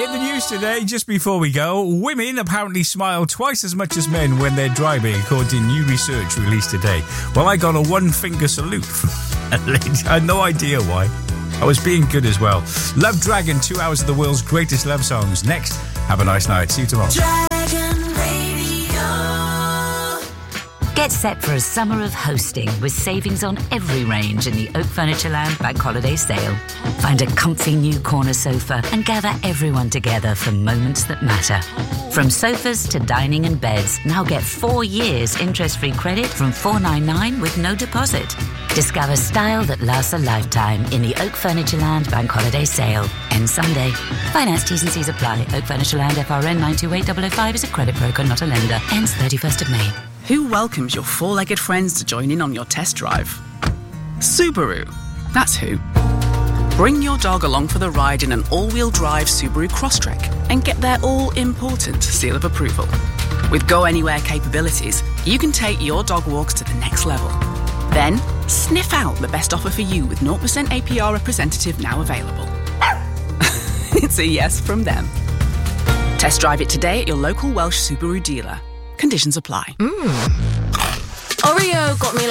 In the news today, just before we go, women apparently smile twice as much as men when they're driving, according to new research released today. Well, I got a one-finger salute from a lady. I had no idea why. I was being good as well. Love Dragon, 2 hours of the world's greatest love songs. Next, have a nice night. See you tomorrow. Dragon Radio. Get set for a summer of hosting with savings on every range in the Oak Furnitureland Bank Holiday Sale. Find a comfy new corner sofa and gather everyone together for moments that matter. From sofas to dining and beds, now get 4 years interest-free credit from $499 with no deposit. Discover style that lasts a lifetime in the Oak Furnitureland Bank Holiday Sale. Ends Sunday. Finance T's and C's apply. Oak Furnitureland FRN 928005 is a credit broker, not a lender. Ends 31st of May. Who welcomes your four-legged friends to join in on your test drive? Subaru. That's who. Bring your dog along for the ride in an all-wheel drive Subaru Crosstrek and get their all-important seal of approval. With Go Anywhere capabilities, you can take your dog walks to the next level. Then, sniff out the best offer for you with 0% APR representative now available. It's a yes from them. Test drive it today at your local Welsh Subaru dealer. Conditions apply. Oreo got me